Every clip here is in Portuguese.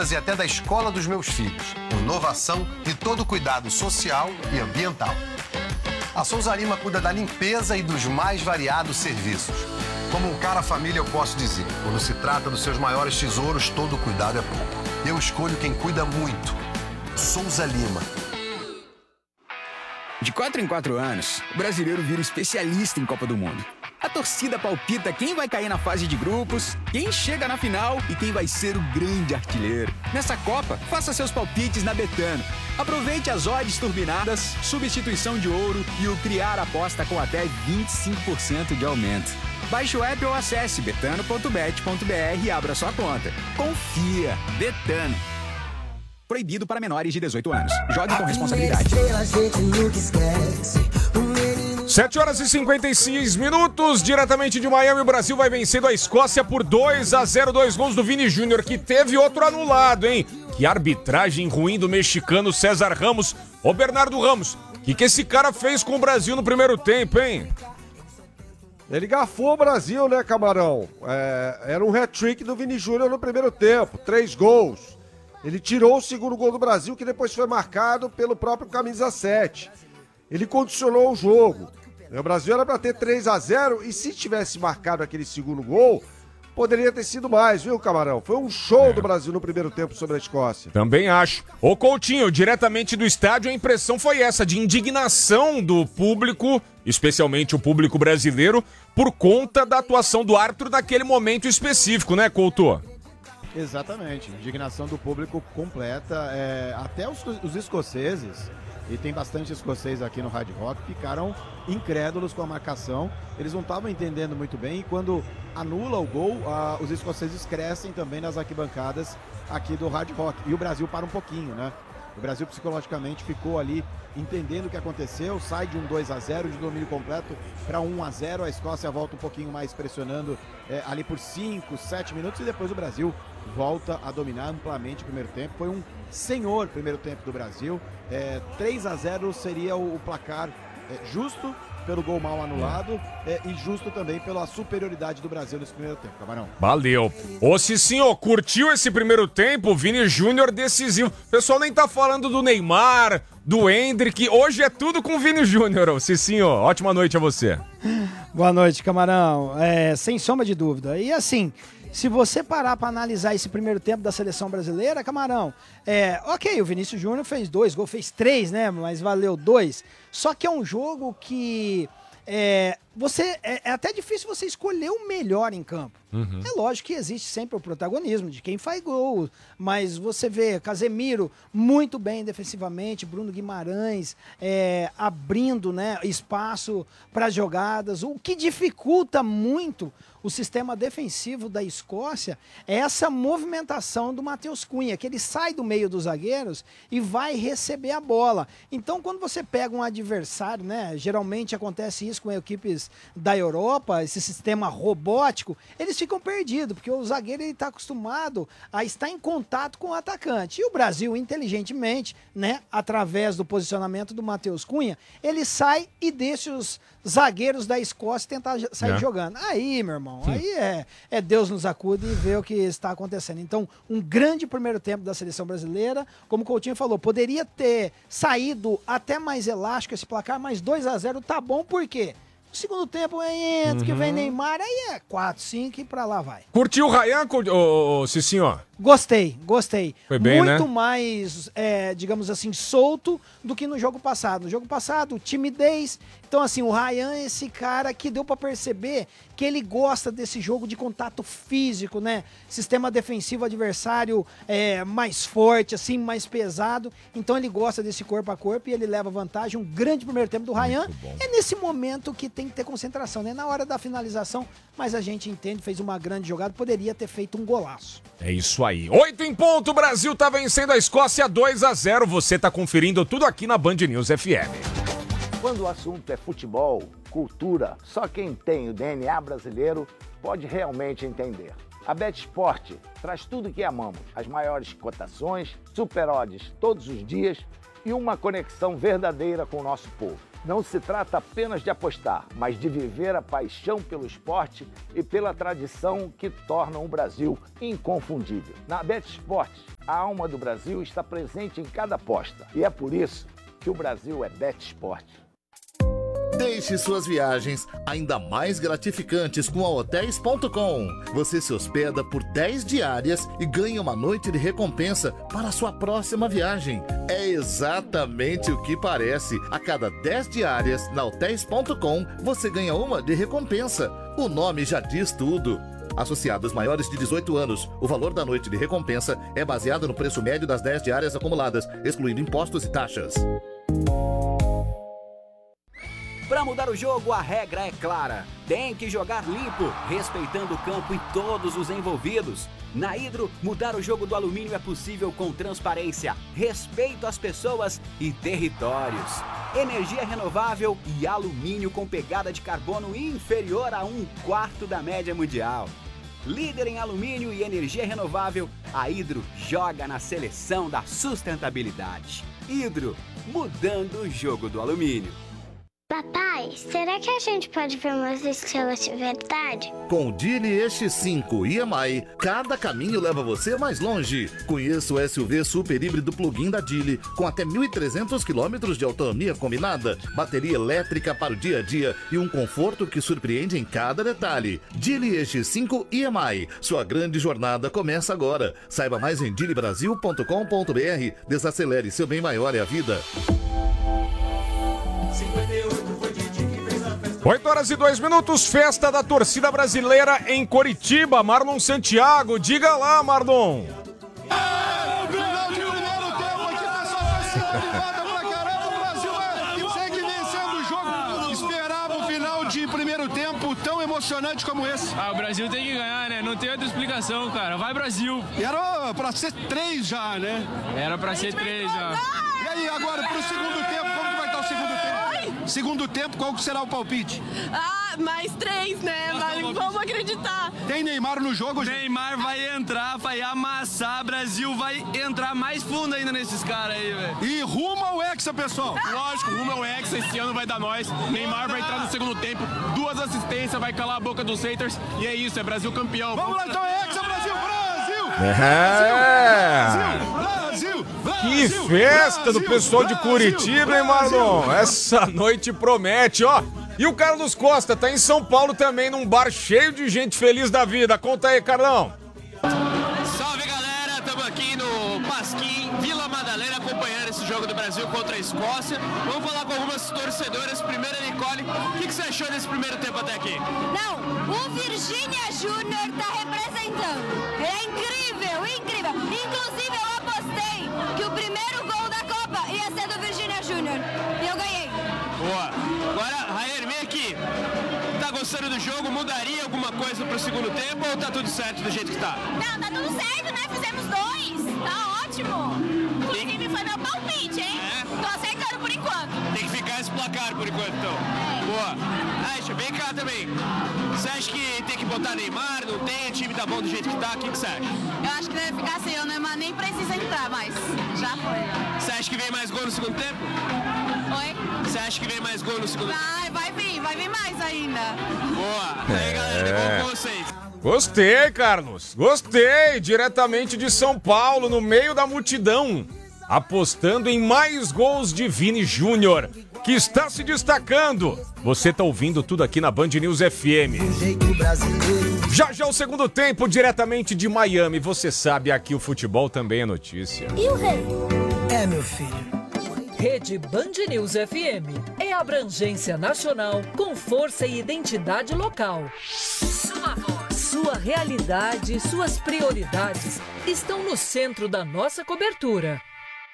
e até da escola dos meus filhos. Inovação e todo cuidado social e ambiental. A Souza Lima cuida da limpeza e dos mais variados serviços. Como um cara família, eu posso dizer, quando se trata dos seus maiores tesouros, todo cuidado é pouco. Eu escolho quem cuida muito. Souza Lima. De 4 em 4 anos, o brasileiro vira especialista em Copa do Mundo. A torcida palpita quem vai cair na fase de grupos, quem chega na final e quem vai ser o grande artilheiro. Nessa Copa, faça seus palpites na Betano. Aproveite as odds turbinadas, substituição de ouro e o criar aposta com até 25% de aumento. Baixe o app ou acesse betano.bet.br e abra sua conta. Confia. Betano. Proibido para menores de 18 anos. Jogue com responsabilidade. 7h56, diretamente de Miami, o Brasil vai vencendo a Escócia por 2-0, 2 gols do Vini Júnior, que teve outro anulado, hein? Que arbitragem ruim do mexicano César Ramos. Ô Bernardo Ramos, o que esse cara fez com o Brasil no primeiro tempo, hein? Ele garfou o Brasil, né, Camarão? Era um hat-trick do Vini Júnior no primeiro tempo, 3 gols. Ele tirou o segundo gol do Brasil, que depois foi marcado pelo próprio camisa 7. Ele condicionou o jogo. O Brasil era para ter 3-0 e se tivesse marcado aquele segundo gol, poderia ter sido mais, viu, Camarão? Foi um show do Brasil no primeiro tempo sobre a Escócia. Também acho. Ô Coutinho, diretamente do estádio, a impressão foi essa, de indignação do público, especialmente o público brasileiro, por conta da atuação do árbitro naquele momento específico, né, Couto? Exatamente, indignação do público completa, até os escoceses, e tem bastante escocês aqui no Hard Rock, ficaram incrédulos com a marcação, eles não estavam entendendo muito bem, e quando anula o gol, os escoceses crescem também nas arquibancadas aqui do Hard Rock, e o Brasil para um pouquinho, né? O Brasil psicologicamente ficou ali entendendo o que aconteceu, sai de um 2-0 de domínio completo para 1-0, a Escócia volta um pouquinho mais pressionando ali por 5, 7 minutos e depois o Brasil volta a dominar amplamente o primeiro tempo. Foi um senhor primeiro tempo do Brasil, 3-0 seria o placar justo pelo gol mal anulado e justo também pela superioridade do Brasil nesse primeiro tempo, Camarão. Valeu. Ô Cicinho, curtiu esse primeiro tempo? Vini Júnior decisivo. O pessoal nem tá falando do Neymar, do Endrick. Hoje é tudo com o Vini Júnior. Ô Cicinho, ótima noite a você. Boa noite, Camarão. Sem sombra de dúvida. E assim, se você parar para analisar esse primeiro tempo da seleção brasileira, Camarão, ok, o Vinícius Júnior fez 2 gols, fez 3, né? Mas valeu 2. Só que é um jogo que é até difícil você escolher o melhor em campo. Uhum. É lógico que existe sempre o protagonismo de quem faz gol, mas você vê Casemiro muito bem defensivamente, Bruno Guimarães abrindo, né, espaço para jogadas. O que dificulta muito o sistema defensivo da Escócia é essa movimentação do Matheus Cunha, que ele sai do meio dos zagueiros e vai receber a bola. Então, quando você pega um adversário, né, geralmente acontece isso com equipes da Europa, esse sistema robótico, eles ficam perdidos, porque o zagueiro está acostumado a estar em contato com o atacante. E o Brasil, inteligentemente, né, através do posicionamento do Matheus Cunha, ele sai e deixa os zagueiros da Escócia tentar sair jogando. Aí, meu irmão, aí é Deus nos acude e vê o que está acontecendo. Então, um grande primeiro tempo da seleção brasileira, como o Coutinho falou, poderia ter saído até mais elástico esse placar, mas 2-0 tá bom, por quê? No segundo tempo entra, que vem Neymar, aí é 4, 5 e pra lá vai. Curtiu o Ryan, Cicinho? Gostei. Foi bem, muito né? mais, digamos assim, solto do que no jogo passado. No jogo passado, timidez. Então, assim, o Ryan é esse cara que deu pra perceber que ele gosta desse jogo de contato físico, né? Sistema defensivo adversário mais forte, assim, mais pesado. Então, ele gosta desse corpo a corpo e ele leva vantagem. Um grande primeiro tempo do Ryan. É nesse momento que tem que ter concentração, né? Na hora da finalização, mas a gente entende, fez uma grande jogada, poderia ter feito um golaço. É isso aí. 8 em ponto, o Brasil tá vencendo a Escócia 2-0. Você tá conferindo tudo aqui na Band News FM. Quando o assunto é futebol, cultura, só quem tem o DNA brasileiro pode realmente entender. A BetSport traz tudo o que amamos, as maiores cotações, super odds todos os dias e uma conexão verdadeira com o nosso povo. Não se trata apenas de apostar, mas de viver a paixão pelo esporte e pela tradição que tornam o Brasil inconfundível. Na BetSport, A alma do Brasil está presente em cada aposta. E é por isso que o Brasil é BetSport. Deixe suas viagens ainda mais gratificantes com a Hotels.com. Você se hospeda por 10 diárias e ganha uma noite de recompensa para a sua próxima viagem. É exatamente o que parece. A cada 10 diárias na Hotels.com, você ganha uma de recompensa. O nome já diz tudo. Associados maiores de 18 anos, o valor da noite de recompensa é baseado no preço médio das 10 diárias acumuladas, excluindo impostos e taxas. Para mudar o jogo, a regra é clara. Tem que jogar limpo, respeitando o campo e todos os envolvidos. Na Hidro, mudar o jogo do alumínio é possível com transparência, respeito às pessoas e territórios. Energia renovável e alumínio com pegada de carbono inferior a 1/4 da média mundial. Líder em alumínio e energia renovável, a Hidro joga na seleção da sustentabilidade. Hidro, mudando o jogo do alumínio. Papai, será que a gente pode ver umas estrelas de verdade? Com o Geely EX5 EMI, cada caminho leva você mais longe. Conheça o SUV super híbrido plug-in da Geely, com até 1.300 km de autonomia combinada, bateria elétrica para o dia a dia e um conforto que surpreende em cada detalhe. Geely EX5 EMI, sua grande jornada começa agora. Saiba mais em geelybrasil.com.br. Desacelere, seu bem maior é a vida. 8h02, festa da torcida brasileira em Coritiba. Marlon Santiago, diga lá, Marlon. Final de primeiro tempo aqui, pessoal, vai ser animada pra caramba, o Brasil segue vencendo o jogo. Esperava o final de primeiro tempo tão emocionante como esse. O Brasil tem que ganhar, né? Não tem outra explicação, cara. Vai, Brasil. Era pra ser 3 já, né? Era pra ser 3 já. E aí, agora pro segundo tempo, como que vai estar o segundo tempo? Segundo tempo, qual que será o palpite? Mais 3, né? Vamos acreditar. Tem Neymar no jogo, gente? Neymar vai entrar, vai amassar. Brasil vai entrar mais fundo ainda nesses caras aí, velho. E rumo ao Hexa, pessoal. Lógico, rumo ao Hexa. Esse ano vai dar nós. Neymar vai entrar no segundo tempo. 2 assistências, vai calar a boca dos haters. E é isso, é Brasil campeão. Vamos lá, então, é Hexa, Brasil! Brasil! Que festa do pessoal de Curitiba, hein, Marlon? Essa noite promete, ó. E o Carlos Costa tá em São Paulo também, num bar cheio de gente feliz da vida. Conta aí, Carlão. Salve, galera. Estamos aqui no Pasquim, Vila Madalena, acompanhando esse jogo do Brasil contra a Escócia. Vamos falar com algumas torcedoras. Primeiro, Nicole, o que você achou desse primeiro tempo até aqui? Não, o Virgínia Júnior tá representando. É incrível, incrível. Inclusive, eu apostei que o primeiro gol da Copa ia ser do Virgínia Júnior. E eu ganhei. Boa. Agora, Raer, vem aqui. Tá gostando do jogo? Mudaria alguma coisa pro segundo tempo ou tá tudo certo do jeito que tá? Não, tá tudo certo, né? Fizemos 2. Tá ótimo. Inclusive, foi meu palpite, hein? Tô acertando por enquanto. Tem que ficar esse placar por enquanto, então. Boa. Aisha, vem cá também. Você acha que tem que botar Neymar? Não tem? O time tá bom do jeito que tá? O que você acha? Eu acho que deve ficar assim. O Neymar nem precisa entrar, mas já foi. Você acha que vem mais gol no segundo tempo? Oi? Você acha que vem mais gol no segundo tempo? Vai vir mais ainda. Boa. Aí, galera, devolvo com vocês. Gostei, Carlos. Gostei. Diretamente de São Paulo, no meio da multidão. Apostando em mais gols de Vini Júnior, que está se destacando. Você tá ouvindo tudo aqui na Band News FM. Já o segundo tempo, diretamente de Miami. Você sabe, aqui o futebol também é notícia. E o rei? É, meu filho. Rede Band News FM é abrangência nacional com força e identidade local. Sua voz, sua realidade, suas prioridades estão no centro da nossa cobertura.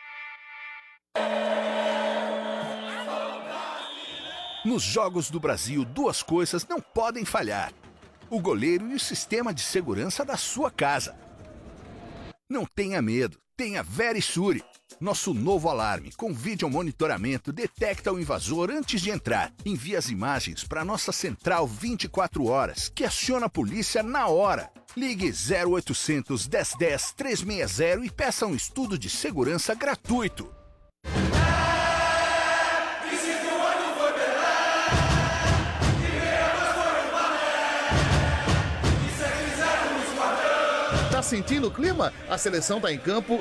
Nos Jogos do Brasil, 2 coisas não podem falhar: o goleiro e o sistema de segurança da sua casa. Não tenha medo, tenha Verisure. Nosso novo alarme com vídeo monitoramento detecta o invasor antes de entrar. Envia as imagens para nossa central 24 horas, que aciona a polícia na hora. Ligue 0800 1010 360 e peça um estudo de segurança gratuito. Tá sentindo o clima? A seleção tá em campo